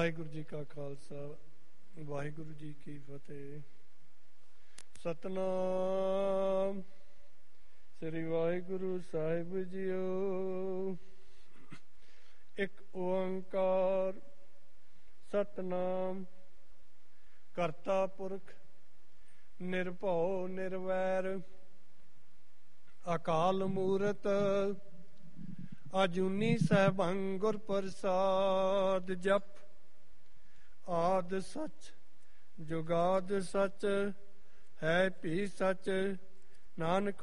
ਵਾਹਿਗੁਰੂ ਜੀ ਕਾ ਖਾਲਸਾ, ਵਾਹਿਗੁਰੂ ਜੀ ਕੀ ਫਤਿਹ। ਸਤਨਾਮ ਸ੍ਰੀ ਵਾਹਿਗੁਰੂ ਸਾਹਿਬ ਜੀਓ। ਇੱਕ ਓੰਕਾਰ ਸਤਨਾਮ ਕਰਤਾ ਪੁਰਖ ਨਿਰਭਉ ਨਿਰਵੈਰ ਅਕਾਲ ਮੂਰਤ ਅਜੂਨੀ ਸੈਭੰ ਗੁਰ ਪ੍ਰਸਾਦ। ਜਪ ਆਦ ਸੱਚ ਜੁਗਾਦ ਸੱਚ ਹੈ ਭੀ ਸੱਚ, ਨਾਨਕ